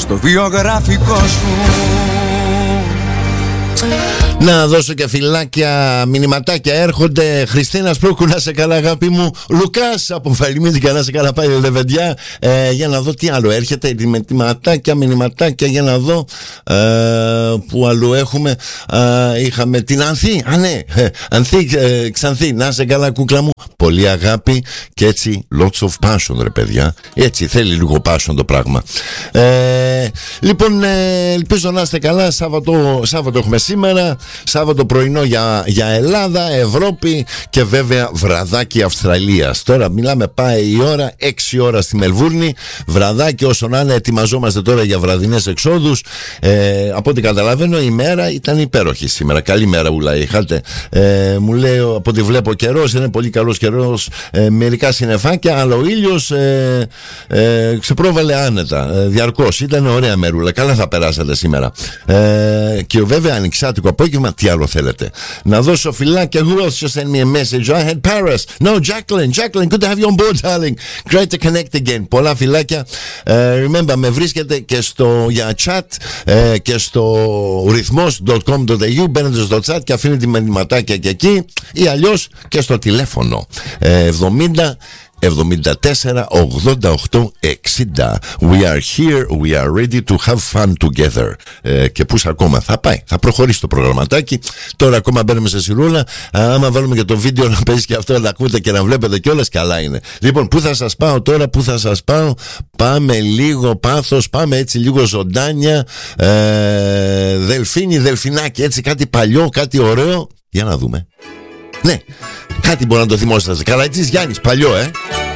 στο βιογραφικό σου. Να δώσω και φυλάκια, μηνυματάκια έρχονται. Χριστίνα Σπρούκου, να σε καλά αγάπη μου. Λουκάς από Φαλιμίδικα, να σε καλά πάει λεβεντιά. Για να δω τι άλλο έρχεται. Μηνυματάκια για να δω που άλλο έχουμε. Είχαμε την Ανθή. Ναι, Ανθή, Ξανθή, να σε καλά κούκλα μου. Πολύ αγάπη και έτσι lots of passion, ρε παιδιά. Έτσι θέλει λίγο passion το πράγμα. Λοιπόν, ελπίζω να είστε καλά. Σάββατο έχουμε σήμερα. Σάββατο πρωινό για Ελλάδα, Ευρώπη και βέβαια βραδάκι Αυστραλίας. Τώρα μιλάμε, πάει η ώρα 6 ώρα στη Μελβούρνη. Βραδάκι όσο να είναι, ετοιμαζόμαστε τώρα για βραδινές εξόδους. Από ό,τι καταλαβαίνω η μέρα ήταν υπέροχη σήμερα. Καλή μέρα ούλα είχατε. Μου λέει από ό,τι βλέπω καιρός, είναι πολύ καλός καιρός. Μερικά συννεφάκια, αλλά ο ήλιος ξεπρόβαλε άνετα διαρκώς. Ήταν ωραία μερούλα. Καλά θα περάσατε σήμερα. Και βέβαια ανοιξάτικο απόγευμα, τι άλλο θέλετε. Να δώσω φυλάκια. Who else just sent me a message? I had Paris. No, Jacqueline, good to have you on board, darling. Great to connect again. Πολλά φυλάκια. Remember, με βρίσκετε και για chat και στο ρυθμός.com.au. Μπαίνετε στο chat και αφήνετε μηνυματάκια και εκεί, ή αλλιώς και στο τηλέφωνο 70 74 88 60. We are here, we are ready to have fun together. Και πούς ακόμα θα πάει, θα προχωρήσει το προγραμματάκι. Τώρα ακόμα μπαίνουμε σε σειρούλα. Άμα βάλουμε και το βίντεο να παίζει και αυτό, να ακούτε και να βλέπετε κιόλας, καλά είναι. Λοιπόν, πού θα σας πάω τώρα, πού θα σας πάω? Πάμε λίγο πάθος, πάμε έτσι λίγο ζωντάνια. Δελφίνι, δελφινάκι, έτσι κάτι παλιό, κάτι ωραίο. Για να δούμε. Ναι, κάτι μπορεί να το θυμόσαστε. Καλά, έτσι Γιάννης, παλιό,